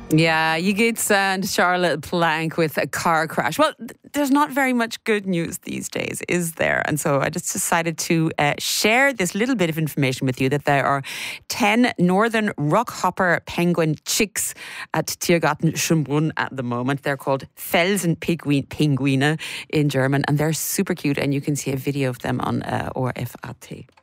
Yeah, Yigiz and Charlotte Plank with a car crash. Well, there's not very much good news these days, is there? And so I just decided to share this little bit of information with you that there are 10 northern rockhopper penguin chicks at Tiergarten Schönbrunn at the moment. They're called Felsenpinguine in German, and they're super cute, and you can see a video of them on ORF.at.